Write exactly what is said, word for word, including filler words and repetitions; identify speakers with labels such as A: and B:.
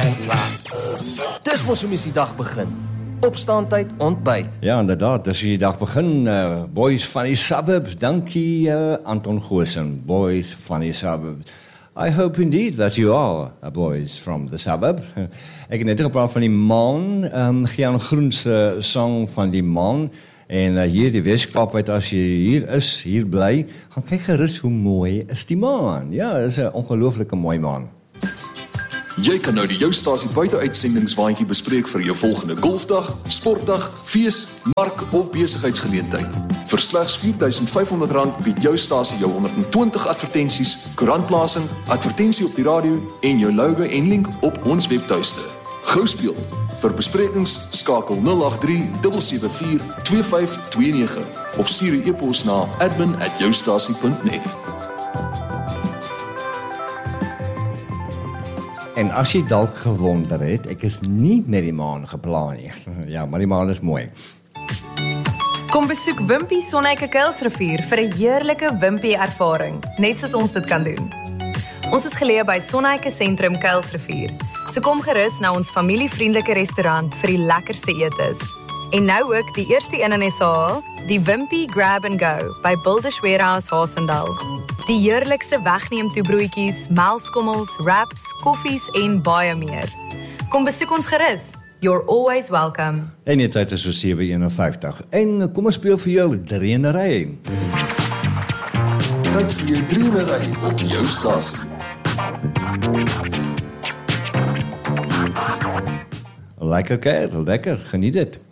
A: slaap. Dis mos hoe mens die dag begin. Opstaantyd, ontbyt.
B: Ja, inderdaad, as jy die dag begin, uh, boys van die suburbs, dankie uh, Anton Goosen, boys van die suburbs. I hope indeed that you are a boys from the suburb. Ek het net gepraat van die maan, um, Gian Groense song van die maan, en uh, hier die Weskaap uit, as jy hier is, hier bly, gaan kyk gerus hoe mooi is die maan. Ja, dit is 'n ongelooflike mooi maan.
C: Jy kan nou die Jou Stasie buite-uitsendingswaandjie bespreek vir jou volgende golfdag, sportdag, fees, mark of besigheidsgeleentheid. Vir slegs vier duisend vyf honderd rand bied Jou Stasie jou honderd en twintig advertensies, koerantplasing, advertensie op die radio en jou logo en link op ons webtuiste. Gou speel. Vir besprekings skakel nul agt drie sewe sewe vier twee vyf twee nege of stuur 'n e-pos na admin at joustasie punt net.
B: En as jy dalk gewonder het, ek is nie met die maan geplan nie. Ja, maar die maan is mooi.
D: Kom besoek Wimpy Sonneike Kuilsrivier vir 'n heerlike Wimpy ervaring, net soos ons dit kan doen. Ons is geleë by Sonneike Sentrum Kuilsrivier. So kom gerus na ons familievriendelike restaurant vir die lekkerste etes. En nou ook die eerste een in S A, die Wimpy Grab and Go by Builders Warehouse Haasendal. Die heerlikste wegneem toebroodjies, melkskommels, wraps, koffies en baie meer. Kom besoek ons gerus. You're always welcome.
B: En die tyd is so sewe eenenvyftig. En kom ons speel vir jou drieënery.
C: Tyd vir jou drieënery op Jou Stasie.
B: Lekker kerel, lekker, geniet dit.